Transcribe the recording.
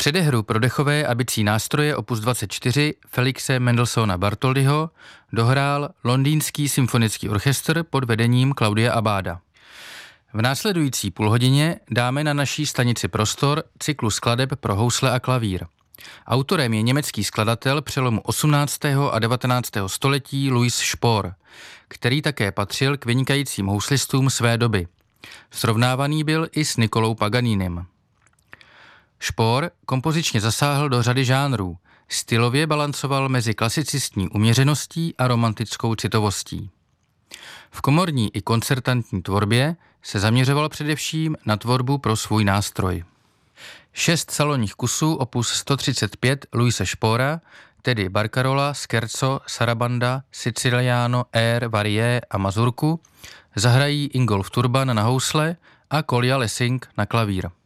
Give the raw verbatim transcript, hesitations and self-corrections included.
Předehru pro dechové a bicí nástroje opus dvacet čtyři Felixe Mendelssohna Bartholdyho dohrál Londýnský symfonický orchestr pod vedením Claudia Abbada. V následující půlhodině dáme na naší stanici prostor cyklu skladeb pro housle a klavír. Autorem je německý skladatel přelomu osmnáctého a devatenáctého století Louis Spohr, který také patřil k vynikajícím houslistům své doby. Srovnávaný byl i s Niccolou Paganinem. Spohr kompozičně zasáhl do řady žánrů, stylově balancoval mezi klasicistní uměřeností a romantickou citovostí. V komorní i koncertantní tvorbě se zaměřoval především na tvorbu pro svůj nástroj. Šest salonních kusů opus sto třicet pět Louise Spohra, tedy Barcarola, Scherzo, Sarabanda, Siciliano, Air, Varie a Mazurku, zahrají Ingolf Turban na housle a Kolja Lessing na klavír.